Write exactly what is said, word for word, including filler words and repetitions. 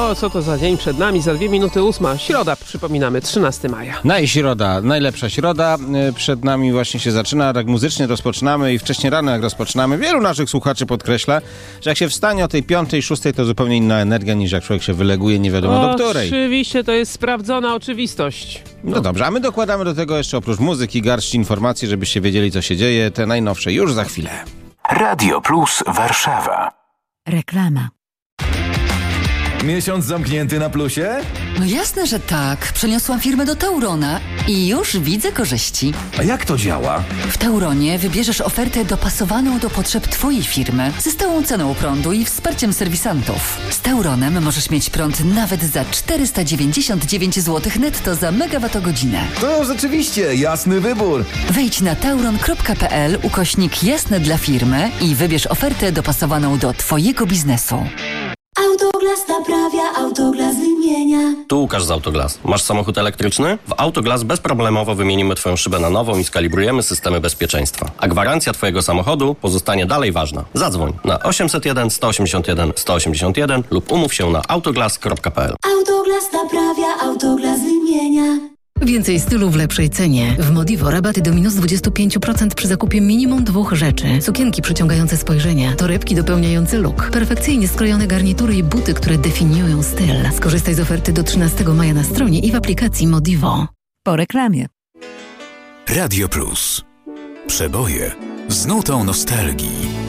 O, co to za dzień przed nami? Za dwie minuty ósma. Środa, przypominamy, trzynastego maja. Najśroda, najlepsza środa. Przed nami właśnie się zaczyna. Tak muzycznie rozpoczynamy i wcześniej rano jak rozpoczynamy. Wielu naszych słuchaczy podkreśla, że jak się wstanie o tej piątej, szóstej, to zupełnie inna energia niż jak człowiek się wyleguje nie wiadomo do której. Oczywiście, to jest sprawdzona oczywistość. No. no dobrze, a my dokładamy do tego jeszcze oprócz muzyki garści informacji, żebyście wiedzieli, co się dzieje. Te najnowsze już za chwilę. Radio Plus Warszawa. Reklama. Miesiąc zamknięty na plusie? No jasne, że tak. Przeniosłam firmę do Taurona i już widzę korzyści. A jak to działa? W Tauronie wybierzesz ofertę dopasowaną do potrzeb Twojej firmy ze stałą ceną prądu i wsparciem serwisantów. Z Tauronem możesz mieć prąd nawet za czterysta dziewięćdziesiąt dziewięć złotych netto za megawattogodzinę. To rzeczywiście jasny wybór. Wejdź na tauron kropka p l ukośnik jasne dla firmy i wybierz ofertę dopasowaną do Twojego biznesu. Autoglas naprawia, Autoglas wymienia. Tu Łukasz z Autoglas. Masz samochód elektryczny? W Autoglas bezproblemowo wymienimy Twoją szybę na nową i skalibrujemy systemy bezpieczeństwa. A gwarancja Twojego samochodu pozostanie dalej ważna. Zadzwoń na osiemset jeden sto osiemdziesiąt jeden sto osiemdziesiąt jeden lub umów się na autoglas kropka p l. Autoglas naprawia, Autoglas wymienia. Więcej stylu w lepszej cenie. W Modivo rabaty do minus dwadzieścia pięć procent przy zakupie minimum dwóch rzeczy. Sukienki przyciągające spojrzenia, torebki dopełniające look, perfekcyjnie skrojone garnitury i buty, które definiują styl. Skorzystaj z oferty do trzynastego maja na stronie i w aplikacji Modivo. Po reklamie. Radio Plus. Przeboje z nutą nostalgii.